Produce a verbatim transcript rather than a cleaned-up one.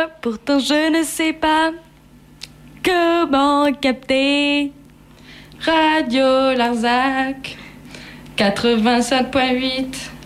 pourtant je ne sais pas comment capter. Radio Larzac quatre-vingt-cinq point huit.